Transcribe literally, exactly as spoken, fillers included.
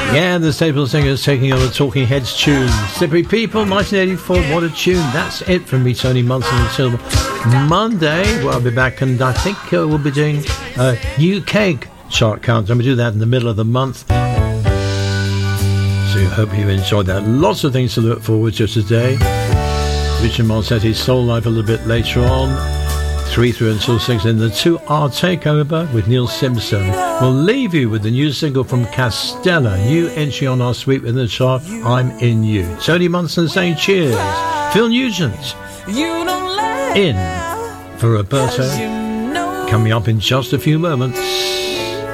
Yeah, the Staple Singers taking on the Talking Heads tune. Slippery People, nineteen eighty-four, what a tune. That's it from me, Tony Munson, until Monday, where I'll be back, and I think uh, we'll be doing a U K chart countdown. We do that in the middle of the month. So I hope you enjoyed that. Lots of things to look forward to today. Richard Marsetti's Soul Life a little bit later on. Three through until six in the two-hour takeover with Neil Simpson. We'll leave you with the new single from Castella, new entry on our Sweep in the Chart, I'm In You. Tony Munson saying cheers. Phil Nugent in for Roberto, coming up in just a few moments.